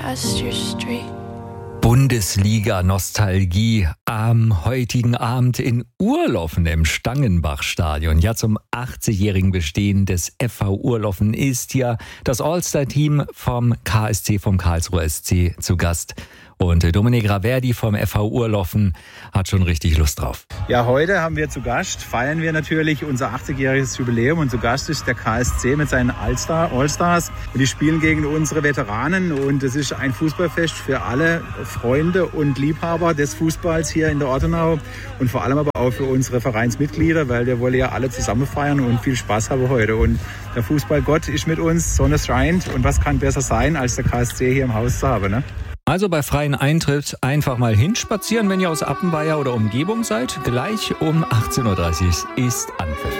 past your street. Bundesliga-Nostalgie am heutigen Abend in Urloffen im Stangenbach-Stadion. Ja, zum 80-jährigen Bestehen des FV Urloffen ist ja das All-Star-Team vom KSC, vom Karlsruher SC zu Gast. Und Dominik Raverdi vom FV Urloffen hat schon richtig Lust drauf. Ja, heute haben wir zu Gast, feiern wir natürlich unser 80-jähriges Jubiläum. Und zu Gast ist der KSC mit seinen Allstars. Und die spielen gegen unsere Veteranen. Und es ist ein Fußballfest für alle Freunde und Liebhaber des Fußballs hier in der Ortenau. Und vor allem aber auch für unsere Vereinsmitglieder, weil wir wollen ja alle zusammen feiern und viel Spaß haben heute. Und der Fußballgott ist mit uns, Sonne scheint. Und was kann besser sein, als der KSC hier im Haus zu haben, ne? Also bei freien Eintritt einfach mal hinspazieren, wenn ihr aus Appenweier oder Umgebung seid. Gleich um 18.30 Uhr ist Anpfiff.